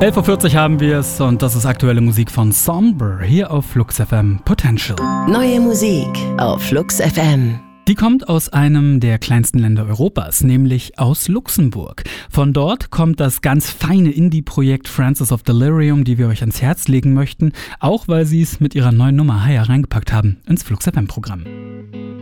11.40 Uhr haben wir es und das ist aktuelle Musik von Somber hier auf Flux FM Potential. Neue Musik auf Flux FM. Die kommt aus einem der kleinsten Länder Europas, nämlich aus Luxemburg. Von dort kommt das ganz feine Indie-Projekt Francis of Delirium, die wir euch ans Herz legen möchten, auch weil sie es mit ihrer neuen Nummer Higher reingepackt haben ins Flux FM-Programm.